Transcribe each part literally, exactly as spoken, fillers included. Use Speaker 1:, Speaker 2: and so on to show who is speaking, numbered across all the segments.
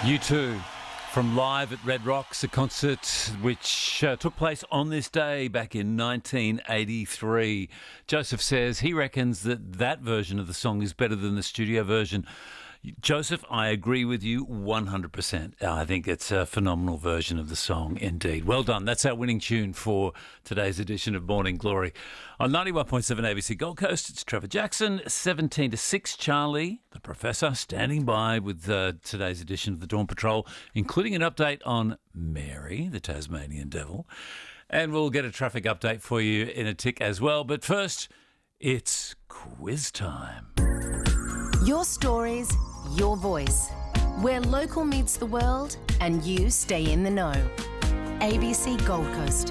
Speaker 1: U two from Live at Red Rocks, a concert which uh, took place on this day back in nineteen eighty-three. Joseph says he reckons that that version of the song is better than the studio version. Joseph, I agree with you one hundred percent. I think it's a phenomenal version of the song indeed. Well done. That's our winning tune for today's edition of Morning Glory. On ninety-one point seven A B C Gold Coast, it's Trevor Jackson, seventeen to six. Charlie, the Professor, standing by with uh, today's edition of the Dawn Patrol, including an update on Mary, the Tasmanian Devil. And we'll get a traffic update for you in a tick as well. But first, it's quiz time.
Speaker 2: Your stories, your voice. Where local meets the world and you stay in the know. A B C Gold Coast.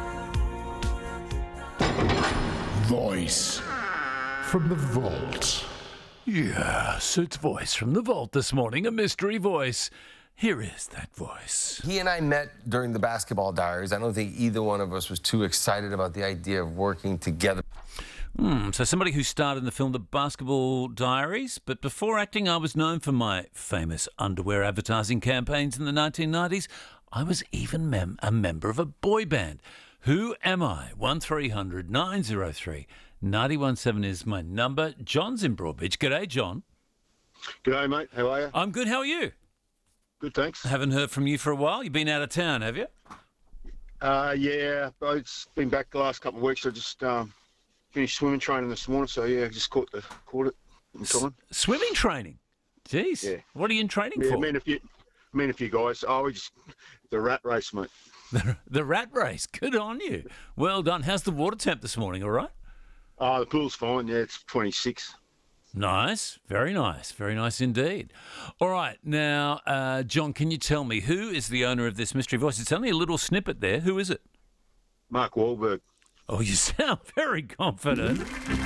Speaker 3: Voice from the vault.
Speaker 1: Yes, it's Voice from the Vault this morning, a mystery voice. Here is that voice.
Speaker 4: He and I met during the Basketball Diaries. I don't think either one of us was too excited about the idea of working together.
Speaker 1: Hmm, so somebody who starred in the film The Basketball Diaries, but before acting I was known for my famous underwear advertising campaigns in the nineteen nineties. I was even mem- a member of a boy band. Who am I? one three hundred nine oh three nine one seven is my number. John's in Broadbeach. G'day, John.
Speaker 5: G'day, mate. How are you?
Speaker 1: I'm good. How are you?
Speaker 5: Good, thanks.
Speaker 1: Haven't heard from you for a while. You've been out of town, have you?
Speaker 5: Uh, yeah, it's been back the last couple of weeks. I just um, finished swimming training this morning, so yeah, just caught the caught it in time.
Speaker 1: S- swimming training? Jeez.
Speaker 5: Yeah.
Speaker 1: What are you in training
Speaker 5: Yeah,
Speaker 1: for?
Speaker 5: me and a few, me and a few guys. Oh, we just the rat race, mate.
Speaker 1: The, the rat race. Good on you. Well done. How's the water temp this morning? All right?
Speaker 5: Oh, the pool's fine. Yeah, it's twenty-six.
Speaker 1: Nice. Very nice. Very nice indeed. All right. Now, uh, John, can you tell me who is the owner of this mystery voice? It's only a little snippet there. Who is it?
Speaker 5: Mark Wahlberg.
Speaker 1: Oh, you sound very confident.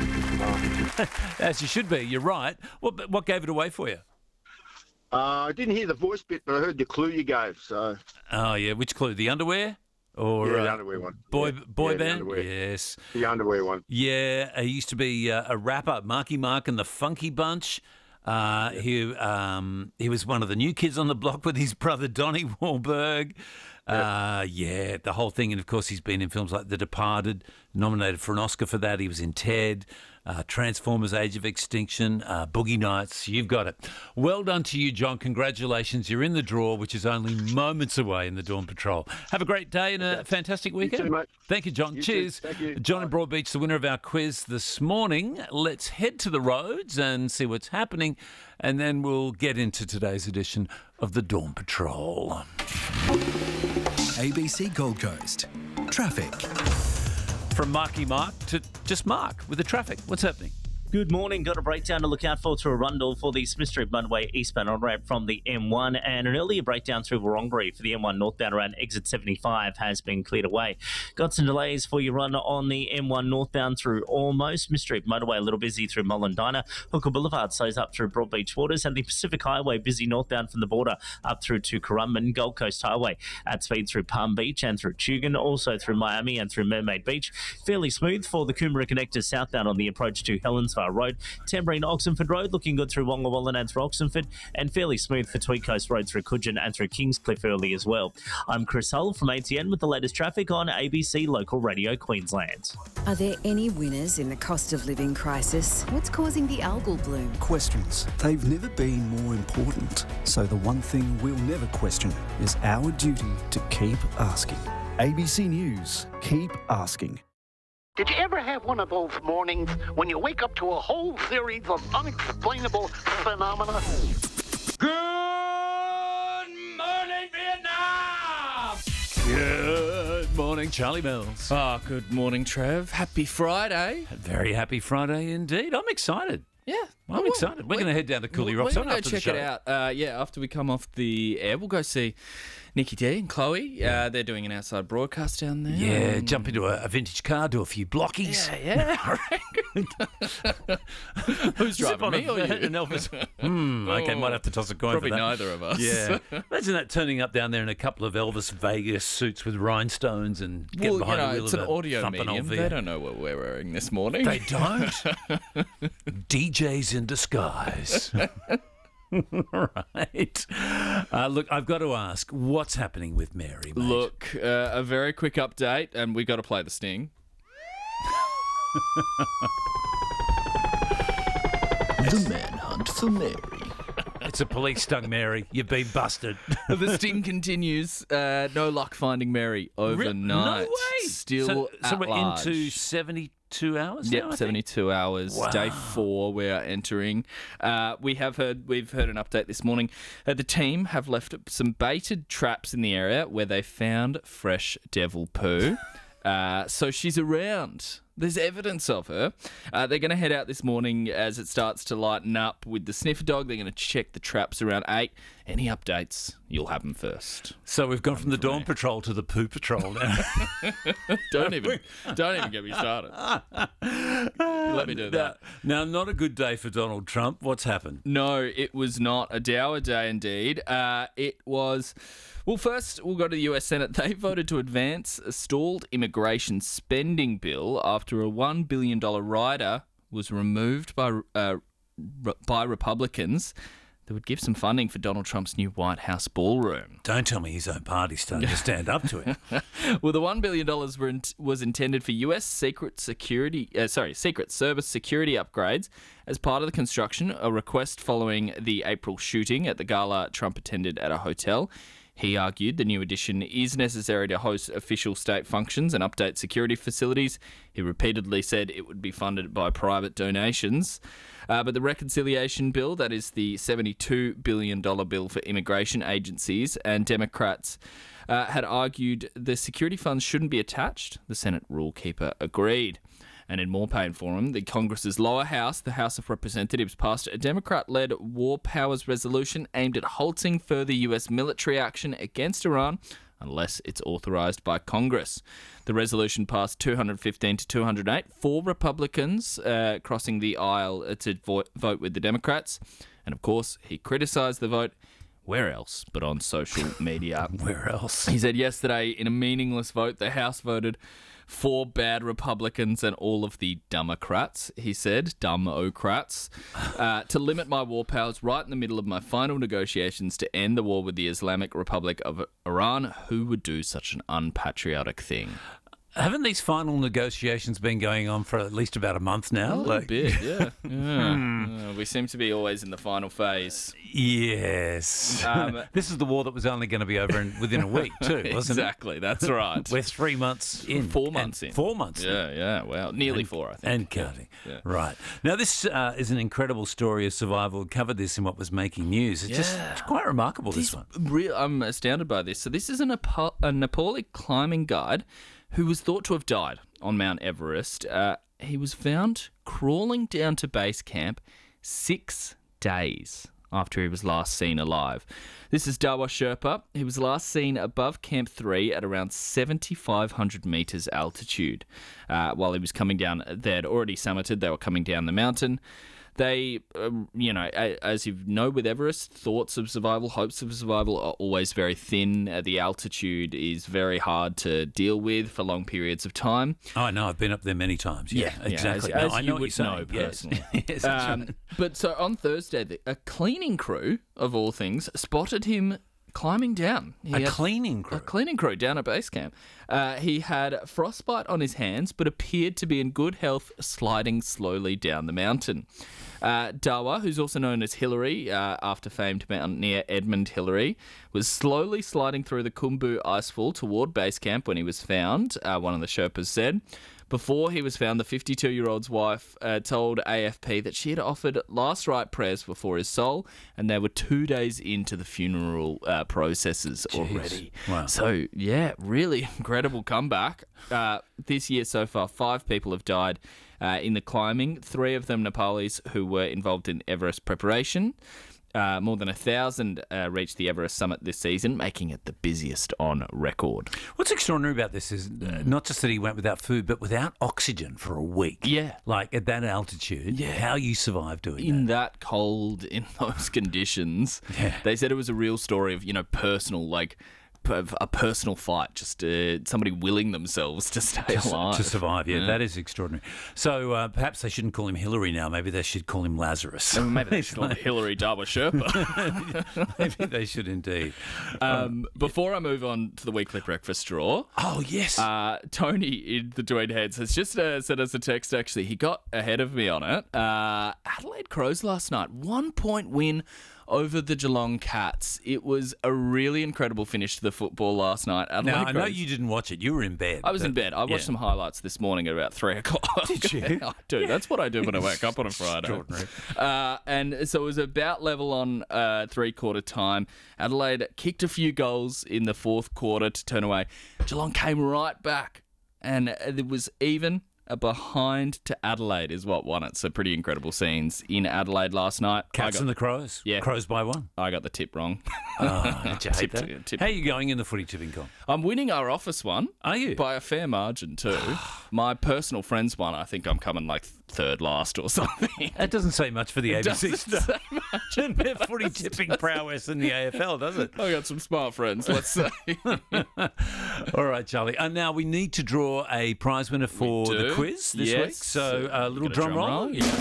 Speaker 1: As you should be. You're right. What, what gave it away for you?
Speaker 5: Uh, I didn't hear the voice bit, but I heard the clue you gave. So
Speaker 1: Oh, yeah. Which clue? The underwear? Or
Speaker 5: yeah, the
Speaker 1: uh,
Speaker 5: underwear one.
Speaker 1: Boy,
Speaker 5: yeah.
Speaker 1: boy
Speaker 5: yeah, the
Speaker 1: band?
Speaker 5: underwear.
Speaker 1: Yes.
Speaker 5: The underwear one.
Speaker 1: Yeah, he used to be uh, a rapper, Marky Mark and the Funky Bunch. Uh, yeah. He um, he was one of the new kids on the block with his brother Donnie Wahlberg. Uh, yeah, the whole thing. And, of course, he's been in films like The Departed, nominated for an Oscar for that. He was in Ted, uh, Transformers Age of Extinction, uh, Boogie Nights. You've got it. Well done to you, John. Congratulations. You're in the draw, which is only moments away in the Dawn Patrol. Have a great day and a fantastic weekend.
Speaker 5: You too, mate.
Speaker 1: Thank you, John.
Speaker 5: You
Speaker 1: Cheers.
Speaker 5: Too. Thank you.
Speaker 1: John
Speaker 5: Bye.
Speaker 1: in Broadbeach, the winner of our quiz this morning. Let's head to the roads and see what's happening, and then we'll get into today's edition of the Dawn Patrol.
Speaker 6: A B C Gold Coast. Traffic.
Speaker 1: From Marky Mark to just Mark with the traffic. What's happening?
Speaker 7: Good morning. Got a breakdown to look out for through Arundel for the Smith Street Motorway eastbound on-ramp from the M one, and an earlier breakdown through Wurrungary for the M one northbound around exit seventy-five has been cleared away. Got some delays for your run on the M one northbound through Almost. Smith Street Motorway a little busy through Mullendina. Hooker Boulevard slows up through Broadbeach Waters, and the Pacific Highway busy northbound from the border up through to Currumbin. Gold Coast Highway at speed through Palm Beach and through Tugun, also through Miami and through Mermaid Beach. Fairly smooth for the Coomera connector southbound on the approach to Helensvale Road. Tamborine Oxenford Road looking good through Wonga Wallen and through Oxenford, and fairly smooth for Tweed Coast Road through Coogin and through Kingscliff early as well. I'm Chris Hull from A T N with the latest traffic on A B C Local Radio Queensland.
Speaker 8: Are there any winners in the cost of living crisis? What's causing the algal bloom?
Speaker 9: Questions. They've never been more important. So the one thing we'll never question is our duty to keep asking. A B C News. Keep asking.
Speaker 10: Did you ever have one of those mornings when you wake up to a whole series of unexplainable phenomena?
Speaker 1: Good morning, Vietnam! Good morning, Charlie Mills.
Speaker 11: Oh, good morning, Trev. Happy Friday.
Speaker 1: A very happy Friday indeed. I'm excited.
Speaker 11: Yeah.
Speaker 1: I'm
Speaker 11: well,
Speaker 1: excited. We're
Speaker 11: we,
Speaker 1: going to head down to Cooley
Speaker 11: We're
Speaker 1: Rocks
Speaker 11: going to go
Speaker 1: after
Speaker 11: check
Speaker 1: the show.
Speaker 11: it out. Uh, yeah, after we come off the air, we'll go see Nikki D and Chloe.
Speaker 1: Yeah.
Speaker 11: Uh, they're doing an outside broadcast down there.
Speaker 1: Yeah,
Speaker 11: Um,
Speaker 1: jump into a, a vintage car, do a few blockies.
Speaker 11: Yeah, yeah. Who's
Speaker 1: Zip
Speaker 11: driving,
Speaker 1: on
Speaker 11: me
Speaker 1: a
Speaker 11: or you?
Speaker 1: van and Elvis. Hmm, okay, might have to toss a coin
Speaker 11: Probably
Speaker 1: for that.
Speaker 11: neither of us.
Speaker 1: Yeah. Imagine that turning up down there in a couple of Elvis Vegas suits with rhinestones and getting
Speaker 11: Well, you
Speaker 1: behind
Speaker 11: know,
Speaker 1: the wheel
Speaker 11: it's
Speaker 1: of
Speaker 11: an
Speaker 1: a
Speaker 11: audio
Speaker 1: thumping
Speaker 11: medium.
Speaker 1: old
Speaker 11: They
Speaker 1: V.
Speaker 11: don't know what we're wearing this morning.
Speaker 1: They don't. D Js in disguise. Right. Uh, look, I've got to ask, what's happening with Mary, mate?
Speaker 11: Look, uh, a very quick update, and we got to play the sting.
Speaker 12: The manhunt for Mary.
Speaker 1: It's a police stung, Mary. You've been busted.
Speaker 11: The sting continues. Uh, no luck finding Mary overnight.
Speaker 1: No way.
Speaker 11: Still
Speaker 1: so, so
Speaker 11: at
Speaker 1: we're
Speaker 11: large.
Speaker 1: into seventy-two hours
Speaker 11: Yep,
Speaker 1: now, I
Speaker 11: seventy-two hours.
Speaker 1: Wow.
Speaker 11: Day four, we are entering. Uh, we have heard, we've heard an update this morning. Uh, the team have left some baited traps in the area where they found fresh devil poo. uh, so she's around. There's evidence of her. Uh, they're going to head out this morning as it starts to lighten up with the sniffer dog. They're going to check the traps around eight. Any updates, you'll have them first.
Speaker 1: So we've gone from the Dawn Patrol to the Poo Patrol now.
Speaker 11: don't even, don't even get me started. Let me do that.
Speaker 1: Now, now, not a good day for Donald Trump. What's happened?
Speaker 11: No, it was not a dour day indeed. Uh, it was. Well, first, we'll go to the U S Senate. They voted to advance a stalled immigration spending bill after a one billion dollars rider was removed by uh, by Republicans that would give some funding for Donald Trump's new White House ballroom.
Speaker 1: Don't tell me his own party's starting to stand up to it.
Speaker 11: Well, the one billion dollars were in, was intended for U S secret security, uh, sorry, Secret Service security upgrades as part of the construction, a request following the April shooting at the gala Trump attended at a hotel. He argued the new addition is necessary to host official state functions and update security facilities. He repeatedly said it would be funded by private donations. Uh, but the reconciliation bill, that is the seventy-two billion dollars bill for immigration agencies, and Democrats uh, had argued the security funds shouldn't be attached. The Senate rule keeper agreed. And in more pain for him, the Congress's lower house, the House of Representatives, passed a Democrat-led war powers resolution aimed at halting further U S military action against Iran unless it's authorised by Congress. The resolution passed two hundred fifteen to two hundred eight, four Republicans uh, crossing the aisle to vo- vote with the Democrats. And of course, he criticised the vote. Where else but on social media?
Speaker 1: Where else?
Speaker 11: He said yesterday, in a meaningless vote, the House voted for bad Republicans and all of the Democrats, he said, dumb-ocrats, uh, to limit my war powers right in the middle of my final negotiations to end the war with the Islamic Republic of Iran. Who would do such an unpatriotic thing?
Speaker 1: Haven't these final negotiations been going on for at least about a month now?
Speaker 11: A little
Speaker 1: Like-
Speaker 11: bit, yeah. yeah. Uh, we seem to be always in the final phase.
Speaker 1: Yes.
Speaker 11: Um,
Speaker 1: this is the war that was only going to be over in, within a week too, wasn't
Speaker 11: exactly, that's right.
Speaker 1: it? We're three months in.
Speaker 11: Four months
Speaker 1: And
Speaker 11: in.
Speaker 1: Four months in.
Speaker 11: Yeah, yeah, well, nearly
Speaker 1: And-
Speaker 11: four, I think.
Speaker 1: And counting.
Speaker 11: Yeah.
Speaker 1: Right. Now, this uh, is an incredible story of survival. We covered this in what was making news. It's just
Speaker 11: Yeah.
Speaker 1: it's quite remarkable, this,
Speaker 11: This
Speaker 1: one.
Speaker 11: Real, I'm astounded by this. So this is a, Nepal, a Nepali climbing guide who was thought to have died on Mount Everest. Uh, he was found crawling down to base camp six days after he was last seen alive. This is Dawa Sherpa. He was last seen above Camp three at around seventy-five hundred metres altitude. Uh, while he was coming down, they had already summited. They were coming down the mountain. They, um, you know, a- as you know with Everest, thoughts of survival, hopes of survival are always very thin. Uh, the altitude is very hard to deal with for long periods of time.
Speaker 1: Oh, I know. I've been up there many times. Yeah,
Speaker 11: Yeah,
Speaker 1: exactly.
Speaker 11: as-
Speaker 1: No,
Speaker 11: as
Speaker 1: I
Speaker 11: you
Speaker 1: know what
Speaker 11: would
Speaker 1: you're
Speaker 11: know
Speaker 1: saying. Yes.
Speaker 11: personally.
Speaker 1: Yes, that's
Speaker 11: Um,
Speaker 1: right.
Speaker 11: but so on Thursday, the, a cleaning crew, of all things, spotted him climbing down. He
Speaker 1: A
Speaker 11: had-
Speaker 1: cleaning crew?
Speaker 11: A cleaning crew down at base camp. Uh, he had frostbite on his hands, but appeared to be in good health, sliding slowly down the mountain. Uh, Dawa, who's also known as Hillary, uh, after famed mountaineer Edmund Hillary, was slowly sliding through the Khumbu icefall toward base camp when he was found, uh, one of the Sherpas said. Before he was found, the fifty-two-year-old's wife uh, told A F P that she had offered last rite prayers before his soul, and they were two days into the funeral uh, processes already.
Speaker 1: Wow.
Speaker 11: So, yeah, really incredible comeback. Uh, this year so far, five people have died uh, in the climbing, three of them Nepalis who were involved in Everest preparation. Uh, more than a thousand uh, reached the Everest summit this season, making it the busiest on record.
Speaker 1: What's extraordinary about this is uh, not just that he went without food, but without oxygen for a week.
Speaker 11: Yeah.
Speaker 1: Like at that altitude,
Speaker 11: Yeah.
Speaker 1: how you survive doing
Speaker 11: In
Speaker 1: that.
Speaker 11: that cold, in those conditions,
Speaker 1: Yeah.
Speaker 11: they said it was a real story of, you know, personal, like, a personal fight, just uh, somebody willing themselves to stay
Speaker 1: to,
Speaker 11: alive.
Speaker 1: To survive, yeah,
Speaker 11: Yeah.
Speaker 1: that is extraordinary. So uh, perhaps they shouldn't call him Hillary now. Maybe they should call him Lazarus.
Speaker 11: Well, maybe they should call him Hillary Dawa Sherpa.
Speaker 1: Maybe they should indeed.
Speaker 11: Um, before I move on to the weekly breakfast draw,
Speaker 1: oh yes,
Speaker 11: uh, Tony in the Dwayne Heads has just uh, sent us a text. Actually, he got ahead of me on it. Uh, Adelaide Crows last night, one point win over the Geelong Cats. It was a really incredible finish to the football last night. Adelaide
Speaker 1: now I know
Speaker 11: Crows-
Speaker 1: you didn't watch it. You were in bed.
Speaker 11: I was
Speaker 1: but-
Speaker 11: in bed. I watched
Speaker 1: yeah.
Speaker 11: some highlights this morning at about three o'clock.
Speaker 1: Did you?
Speaker 11: I do. That's what I do when I wake up on a Friday.
Speaker 1: Extraordinary.
Speaker 11: Uh, and so it was about level on uh, three-quarter time. Adelaide kicked a few goals in the fourth quarter to turn away. Geelong came right back, and it was even. A behind to Adelaide is what won it. So pretty incredible scenes in Adelaide last night. I
Speaker 1: Cats
Speaker 11: got-
Speaker 1: and the Crows.
Speaker 11: Yeah.
Speaker 1: Crows by one.
Speaker 11: I got the tip wrong.
Speaker 1: Oh, did you hate
Speaker 11: Tipped-
Speaker 1: that?
Speaker 11: tipped-
Speaker 1: How are you going in the footy tipping comp?
Speaker 11: I'm winning our office one.
Speaker 1: Are you?
Speaker 11: By a fair margin, too. My personal friends one, I think I'm coming like third last or something.
Speaker 1: That doesn't say much for the
Speaker 11: It
Speaker 1: A B C
Speaker 11: doesn't
Speaker 1: stuff.
Speaker 11: say much.
Speaker 1: And their footy tipping prowess in the A F L, does it?
Speaker 11: I got some smart friends, let's say.
Speaker 1: All right, Charlie. And now we need to draw a prize winner for
Speaker 11: We
Speaker 1: the
Speaker 11: do.
Speaker 1: quiz this
Speaker 11: Yes.
Speaker 1: week. So a little
Speaker 11: Got a
Speaker 1: drum,
Speaker 11: drum
Speaker 1: roll.
Speaker 11: roll?
Speaker 1: Yeah.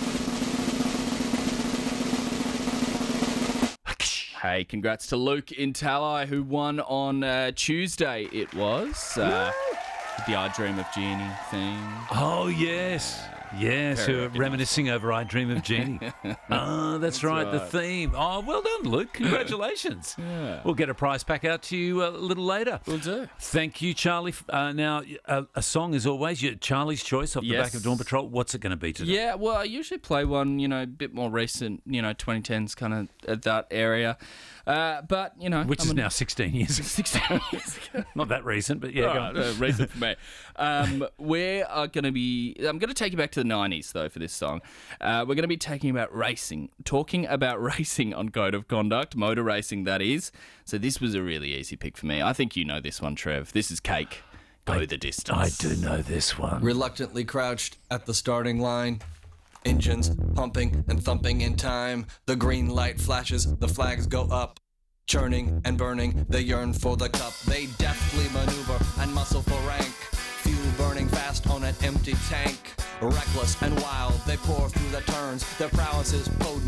Speaker 11: Hey, congrats to Luke in Talai, who won on uh, Tuesday, it was. Uh, the I Dream of Jeannie theme.
Speaker 1: Oh, yes. Yes,
Speaker 11: Very
Speaker 1: who are
Speaker 11: happy.
Speaker 1: reminiscing over I Dream of Jeannie. Oh, that's, right, the
Speaker 11: right.
Speaker 1: theme. Oh, well done, Luke. Congratulations.
Speaker 11: Yeah.
Speaker 1: We'll get a prize pack out to you a little later.
Speaker 11: We'll do.
Speaker 1: Thank you, Charlie. Uh, now, a, a song, as always, your Charlie's Choice off the
Speaker 11: Yes.
Speaker 1: back of Dawn Patrol. What's it going to be today?
Speaker 11: Yeah, well, I usually play one, you know, a bit more recent, you know, twenty tens kind of at that area. Uh, but, you know.
Speaker 1: Which
Speaker 11: I'm
Speaker 1: is
Speaker 11: an-
Speaker 1: now sixteen years ago.
Speaker 11: sixteen years ago.
Speaker 1: Not that recent, but yeah.
Speaker 11: All
Speaker 1: go
Speaker 11: right,
Speaker 1: on.
Speaker 11: uh, reason for me. Um, we are going to be. I'm going to take you back to the nineties though for this song. Uh, we're going to be talking about racing, talking about racing on Code of Conduct, motor racing that is. So this was a really easy pick for me. I think you know this one, Trev. This is Cake. Go the distance.
Speaker 1: I do know this one.
Speaker 13: Reluctantly crouched at the starting line. Engines pumping and thumping in time. The green light flashes, the flags go up. Churning and burning, they yearn for the cup. They deftly maneuver and muscle for rank. Fuel burning fast on an empty tank. Reckless and wild, they pour through the turns. Their prowess is potent.